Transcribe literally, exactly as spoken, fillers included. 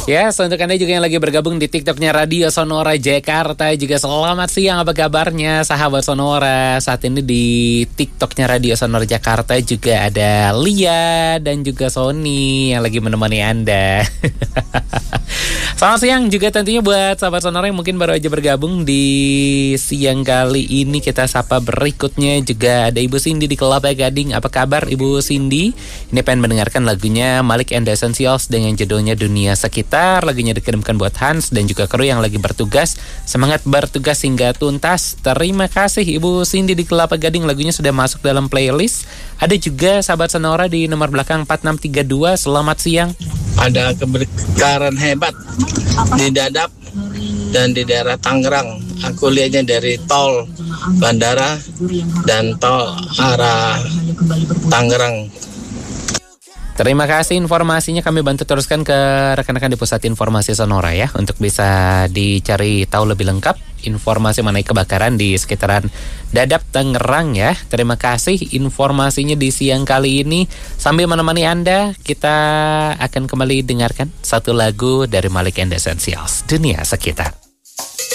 Ya, yes, untuk Anda juga yang lagi bergabung di TikToknya Radio Sonora Jakarta, juga selamat siang, apa kabarnya sahabat Sonora? Saat ini di TikToknya Radio Sonora Jakarta juga ada Lia dan juga Sony yang lagi menemani Anda. Selamat siang juga tentunya buat sahabat Sonora yang mungkin baru aja bergabung di siang kali ini. Kita sapa berikutnya juga ada Ibu Cindy di Kelapa Gading. Apa kabar Ibu Cindy? Ini pengen mendengarkan lagunya Malik and the Essentials dengan judulnya Dunia Sekitar. Lagunya dikirimkan buat Hans dan juga kru yang lagi bertugas. Semangat bertugas hingga tuntas. Terima kasih Ibu Cindy di Kelapa Gading. Lagunya sudah masuk dalam playlist. Ada juga sahabat Sonora di nomor belakang empat enam tiga dua. Selamat siang. Ada kebakaran hebat di Dadap dan di daerah Tangerang. Aku lihatnya dari tol bandara dan tol arah Tangerang. Terima kasih informasinya, kami bantu teruskan ke rekan-rekan di Pusat Informasi Sonora ya, untuk bisa dicari tahu lebih lengkap informasi mengenai kebakaran di sekitaran Dadap Tangerang ya. Terima kasih informasinya di siang kali ini. Sambil menemani Anda, kita akan kembali dengarkan satu lagu dari Malik and the Essentials, Dunia Sekitar.